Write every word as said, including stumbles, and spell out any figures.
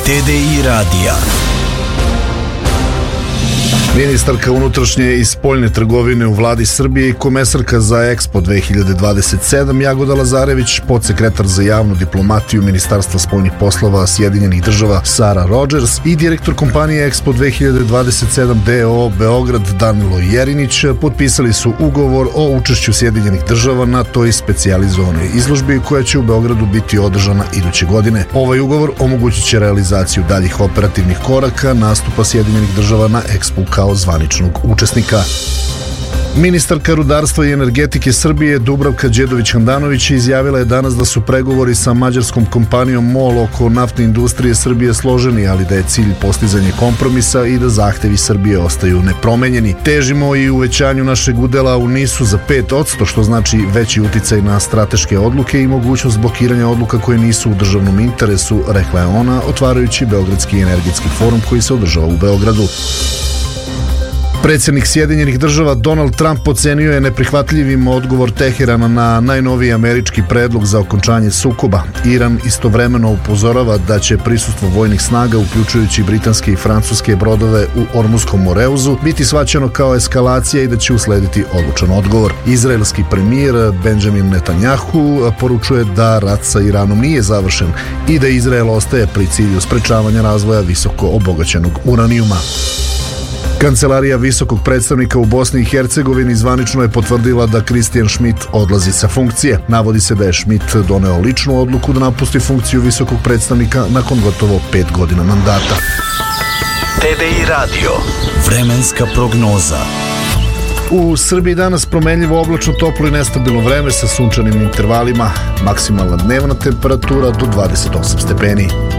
T D I radija. Ministarka unutrašnje i spoljne trgovine u vladi Srbije i komesarka za Expo dve hiljade dvadeset sedam Jagoda Lazarević, podsekretar za javnu diplomatiju Ministarstva spoljnih poslova Sjedinjenih država Sara Rogers i direktor kompanije Expo dve hiljade dvadeset sedam D O O Beograd Danilo Jerinić potpisali su ugovor o učešću Sjedinjenih država na toj specijalizovanoj izložbi koja će u Beogradu biti održana iduće godine. Ovaj ugovor omogućit će realizaciju daljih operativnih koraka nastupa Sjedinjenih država na Expo kao zvaničnog učesnika. Ministarka rudarstva i energetike Srbije Dubravka Đedović-Handanović izjavila je danas da su pregovori sa mađarskom kompanijom MOL oko naftne industrije Srbije složeni, ali da je cilj postizanje kompromisa i da zahtevi Srbije ostaju nepromenjeni. Težimo i uvećanju našeg udela u NIS-u za pet posto, što znači veći uticaj na strateške odluke i mogućnost blokiranja odluka koje nisu u državnom interesu, rekla je ona, otvarajući Beogradski energetski forum koji se održava u Beogradu. Predsjednik Sjedinjenih država Donald Trump ocenio je neprihvatljivim odgovor Teherana na najnoviji američki predlog za okončanje sukoba. Iran istovremeno upozorava da će prisustvo vojnih snaga, uključujući britanske i francuske brodove u Ormutskom moreuzu, biti shvaćeno kao eskalacija i da će uslediti odlučan odgovor. Izraelski premijer Benjamin Netanjahu poručuje da rat sa Iranom nije završen i da Izrael ostaje pri cilju sprečavanja razvoja visoko obogaćenog uranijuma. Kancelarija visokog predstavnika u Bosni i Hercegovini zvanično je potvrdila da Christian Schmidt odlazi sa funkcije. Navodi se da je Schmidt doneo ličnu odluku da napusti funkciju visokog predstavnika nakon gotovo pet godina mandata. T D I radio. Vremenska prognoza. U Srbiji danas promenljivo oblačno, toplo i nestabilno vreme sa sunčanim intervalima. Maksimalna dnevna temperatura do dvadeset osam stepeni.